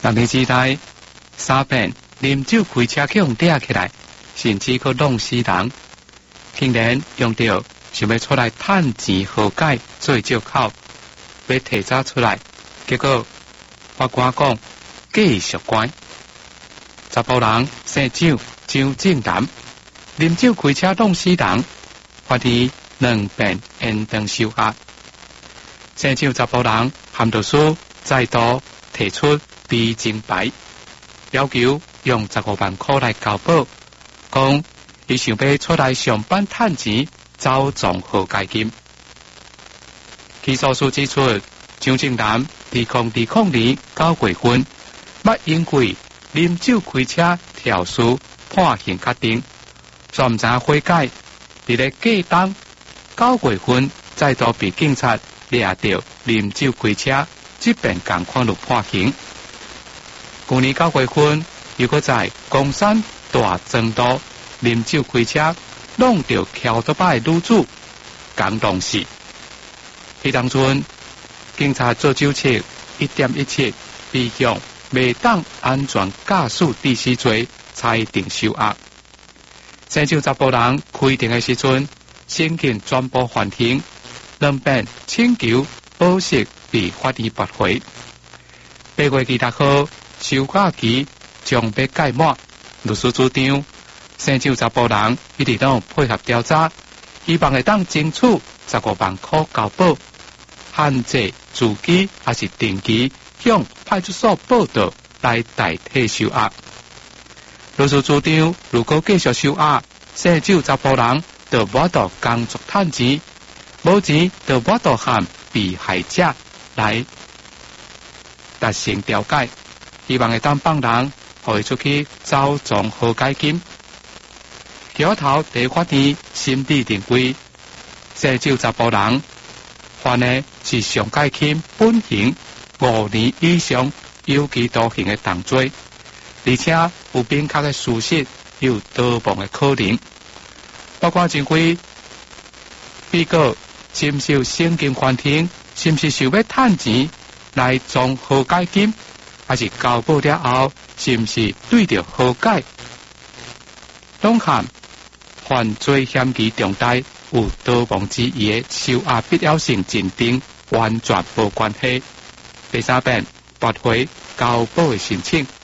6年之内3遍啉酒开车去用抓起来，甚至去弄死人，竟然用到想要出来趁钱和解做借口，要提早出来，结果法官讲继续关。查甫人姓蒋，蒋正南，啉酒开车弄死人，法院2遍延长收押。姓蒋查甫人含律师再度提出逼证牌，要求用15万块来交保，讲伊想要出来上班趁钱，走撞和解金。起诉书指出，蒋正南2020年9月份，捌因为啉酒开车肇事判刑确定，却唔知悔改，伫咧过冬9月份再度被警察抓到啉酒开车，即便同款判刑。去年9月份，又搁在公山大庄道啉酒开车，弄到桥头摆女子，共弄死。迄当阵，警察做酒测1.17，被向未当安全驾驶致死罪裁定收押。姓蒋查甫人开庭的时阵，先经全部还刑，2遍请求保释被法院驳回。8月26号，收押期将要届满，律师主张姓蒋查甫人一直都配合调查，希望会当争取15万块交保，限制自己还是定期向派出所报到来代替收押。律师主张，如果继续收押，姓蒋查甫人就无到工作趁钱，无钱就无到和被害者来达成调解，希望会当放人，互伊出去走撞和解金。桥头地法院审理认为，姓蒋查甫人犯的是上界轻本刑5年以上有期徒刑的重罪，而且有明确的事实有逃亡的可能。法官认为，被告接受现金还庭，是不是想要趁钱来装和解金，还是交保了后，是不是对着和解，拢和犯罪嫌疑重大有逃亡之疑的收押必要性认定完全无关系。第3遍驳回交保的申请。